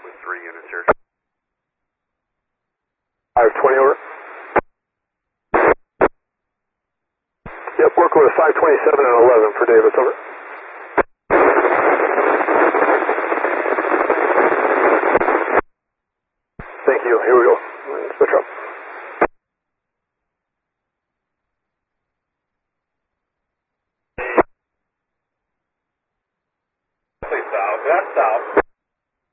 with 3 units here. 520 over. Yep, work with 527 and 11 for Davis, over.